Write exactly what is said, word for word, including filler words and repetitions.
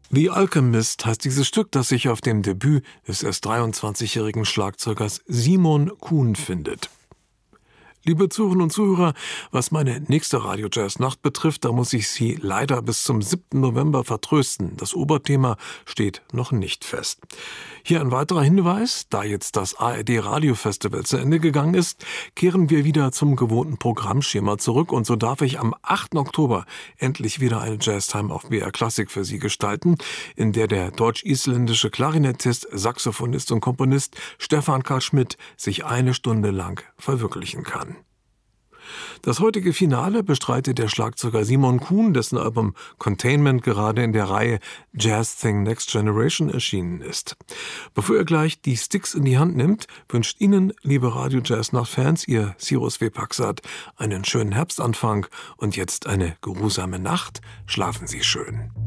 The Alchemist heißt dieses Stück, das sich auf dem Debüt des erst dreiundzwanzigjährigen Schlagzeugers Simon Kuhn findet. Liebe Zuhörerinnen und Zuhörer, was meine nächste Radio-Jazz-Nacht betrifft, da muss ich Sie leider bis zum siebten November vertrösten. Das Oberthema steht noch nicht fest. Hier ein weiterer Hinweis: Da jetzt das A R D-Radio-Festival zu Ende gegangen ist, kehren wir wieder zum gewohnten Programmschema zurück und so darf ich am achten Oktober endlich wieder eine Jazztime auf B R Classic für Sie gestalten, in der der deutsch-isländische Klarinettist, Saxophonist und Komponist Stefan Karl Schmidt sich eine Stunde lang verwirklichen kann. Das heutige Finale bestreitet der Schlagzeuger Simon Kuhn, dessen Album Containment gerade in der Reihe Jazz Thing Next Generation erschienen ist. Bevor er gleich die Sticks in die Hand nimmt, wünscht Ihnen, liebe Radio-Jazz-Nacht-Fans, Ihr Cyrus W. Paxat, einen schönen Herbstanfang und jetzt eine geruhsame Nacht. Schlafen Sie schön.